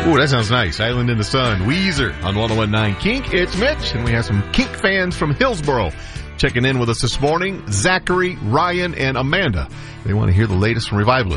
Ooh, that sounds nice. Island in the Sun, Weezer on 101.9 Kink. It's Mitch, and we have some Kink fans from Hillsboro checking in with us this morning. Zachary, Ryan, and Amanda. They want to hear the latest from Revivalist.